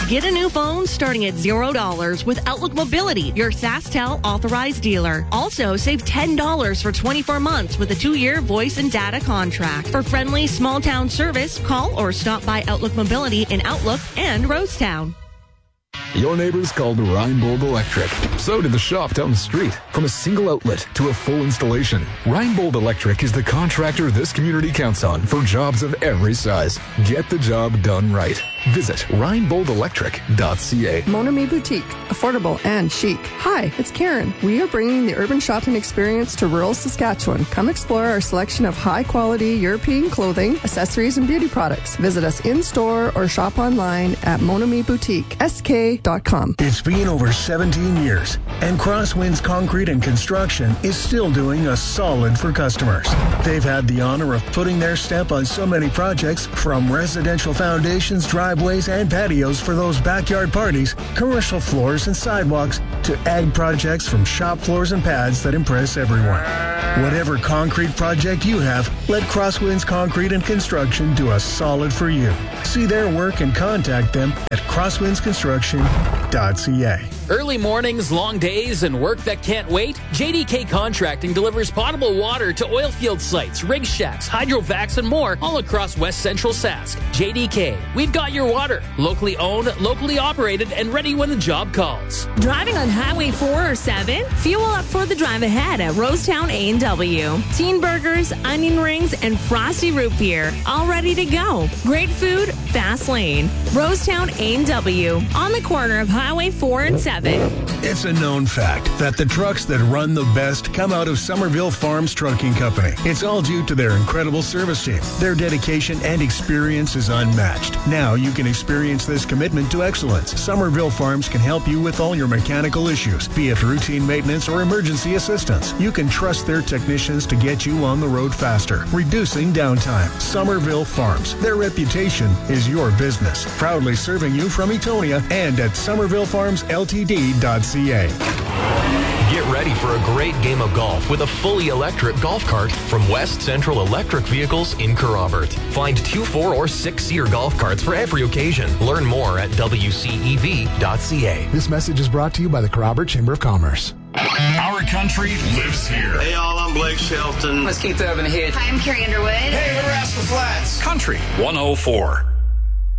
Get a new phone starting at $0 with Outlook Mobility, your SaskTel authorized dealer. Also, save $10 for 24 months with a 2-year voice and data contract. For friendly small-town service, call or stop by Outlook Mobility in Outlook and Rosetown. Your neighbors called Reinbold Electric. So did the shop down the street. From a single outlet to a full installation, Reinbold Electric is the contractor this community counts on for jobs of every size. Get the job done right. Visit reinboldelectric.ca. Mon Ami Boutique, affordable and chic. Hi, it's Karen. We are bringing the urban shopping experience to rural Saskatchewan. Come explore our selection of high-quality European clothing, accessories, and beauty products. Visit us in-store or shop online at monamiboutique.sk.com. It's been over 17 years, and Crosswinds Concrete and Construction is still doing a solid for customers. They've had the honor of putting their stamp on so many projects, from residential foundations, driveways, and patios for those backyard parties, commercial floors and sidewalks, to ag projects from shop floors and pads that impress everyone. Whatever concrete project you have, let Crosswinds Concrete and Construction do a solid for you. See their work and contact them at crosswindsconstruction.ca. Early mornings, long days, and work that can't wait? JDK Contracting delivers potable water to oil field sites, rig shacks, hydrovacs, and more all across West Central Sask. JDK, we've got your water. Locally owned, locally operated, and ready when the job calls. Driving on Highway 4 or 7? Fuel up for the drive ahead at Rosetown A&W. Teen burgers, onion rings, and frosty root beer. All ready to go. Great food, fast lane. Rosetown A&W. On the corner of Highway 4 and 7. It's a known fact that the trucks that run the best come out of Somerville Farms Trucking Company. It's all due to their incredible service team. Their dedication and experience is unmatched. Now you can experience this commitment to excellence. Somerville Farms can help you with all your mechanical issues, be it routine maintenance or emergency assistance. You can trust their technicians to get you on the road faster, reducing downtime. Somerville Farms. Their reputation is your business. Proudly serving you from Etonia and at SomervilleFarmsLTD.ca. Get ready for a great game of golf with a fully electric golf cart from West Central Electric Vehicles in Kerrobert. Find 2, 4, or 6-seater golf carts for every occasion. Learn more at WCEV.ca. This message is brought to you by the Kerrobert Chamber of Commerce. Our country lives here. Hey, y'all, I'm Blake Shelton. Let's keep that in the head. Hi, I'm Carrie Underwood. Hey, we're Rascal Flats. Country 104.